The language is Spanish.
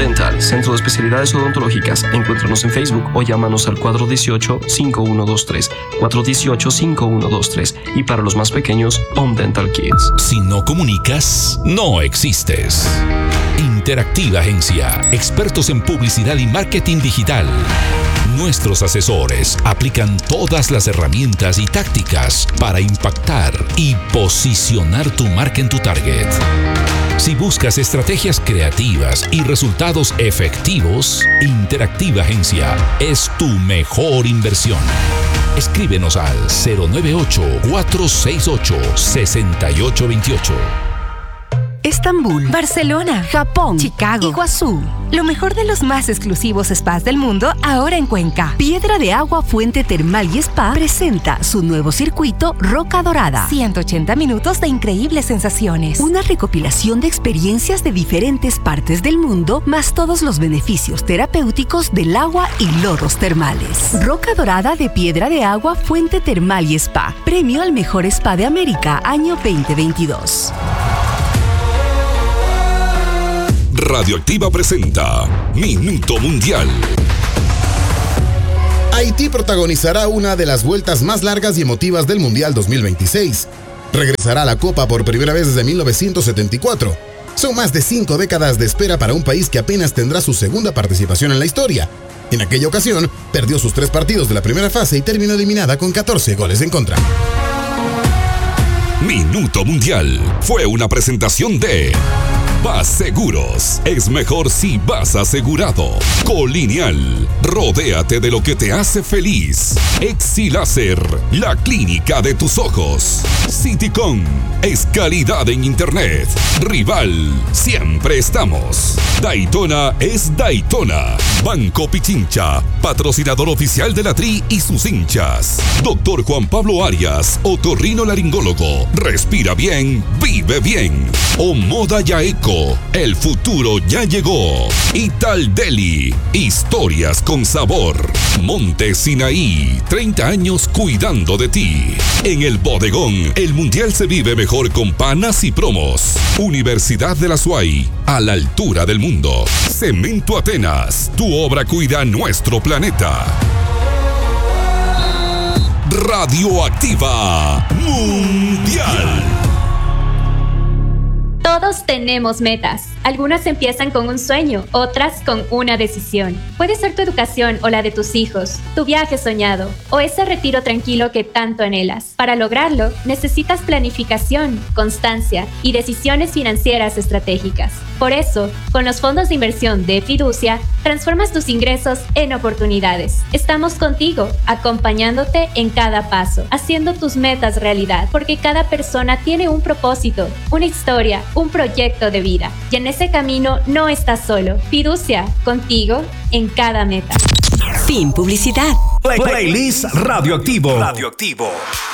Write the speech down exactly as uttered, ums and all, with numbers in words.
Dental, Centro de Especialidades Odontológicas. Encuéntranos en Facebook o llámanos al cuatro uno ocho, cinco uno dos tres, cuatro uno ocho, cinco uno dos tres, y para los más pequeños, Home Dental Kids. Si no comunicas, no existes. Interactiva Agencia, expertos en publicidad y marketing digital. Nuestros asesores aplican todas las herramientas y tácticas para impactar y posicionar tu marca en tu target. Si buscas estrategias creativas y resultados efectivos, Interactiva Agencia es tu mejor inversión. Escríbenos al cero nueve ocho, cuatro seis ocho, seis ocho dos ocho. Estambul, Barcelona, Japón, Chicago, Iguazú. Lo mejor de los más exclusivos spas del mundo ahora en Cuenca. Piedra de Agua Fuente Termal y Spa presenta su nuevo circuito Roca Dorada. ciento ochenta minutos de increíbles sensaciones. Una recopilación de experiencias de diferentes partes del mundo, más todos los beneficios terapéuticos del agua y lodos termales. Roca Dorada de Piedra de Agua Fuente Termal y Spa. Premio al mejor spa de América, año veinte veintidós. Radioactiva presenta Minuto Mundial. Haití protagonizará una de las vueltas más largas y emotivas del Mundial dos mil veintiséis. Regresará a la Copa por primera vez desde mil novecientos setenta y cuatro. Son más de cinco décadas de espera para un país que apenas tendrá su segunda participación en la historia. En aquella ocasión, perdió sus tres partidos de la primera fase y terminó eliminada con catorce goles en contra. Minuto Mundial fue una presentación de Vas Seguros. Es mejor si vas asegurado. Colineal. Rodéate de lo que te hace feliz. Exiláser. La clínica de tus ojos. Citycom. Es calidad en internet. Rival. Siempre estamos. Daytona es Daytona. Banco Pichincha. Patrocinador oficial de la Tri y sus hinchas. Doctor Juan Pablo Arias. Otorrinolaringólogo. Respira bien. Vive bien. O Moda Yaeco. El futuro ya llegó. Ital Deli. Historias con sabor. Monte Sinaí. treinta años cuidando de ti. En el bodegón, el mundial se vive mejor con panas y promos. Universidad de la S U A Y. A la altura del mundo. Cemento Atenas. Tu obra cuida nuestro planeta. Radioactiva Mundial. Todos tenemos metas. Algunas empiezan con un sueño, otras con una decisión. Puede ser tu educación o la de tus hijos, tu viaje soñado o ese retiro tranquilo que tanto anhelas. Para lograrlo, necesitas planificación, constancia y decisiones financieras estratégicas. Por eso, con los fondos de inversión de Fiducia, transformas tus ingresos en oportunidades. Estamos contigo, acompañándote en cada paso, haciendo tus metas realidad, porque cada persona tiene un propósito, una historia, un proyecto de vida. Y en ese camino no estás solo. Fiducia, contigo en cada meta. Fin publicidad. Play- Playlist Radioactivo. Radioactivo.